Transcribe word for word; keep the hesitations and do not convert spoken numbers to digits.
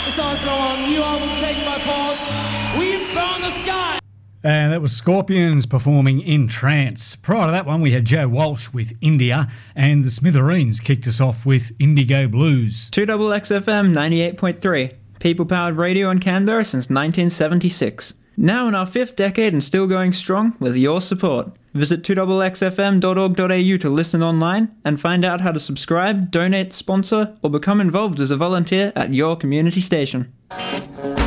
the song's going on. You all will take my pulse. We burn the sky. And that was Scorpions performing In Trance. Prior to that one, we had Joe Walsh with India, and the Smithereens kicked us off with Indigo Blues. two X X F M ninety-eight point three, people-powered radio in Canberra since nineteen seventy-six. Now in our fifth decade and still going strong with your support. Visit two X X F M dot org dot a u to listen online and find out how to subscribe, donate, sponsor, or become involved as a volunteer at your community station.